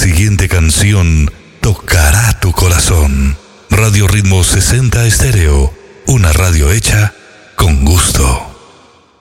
siguiente canción tocará tu corazón. Radio Ritmo 60 Estéreo, una radio hecha con gusto.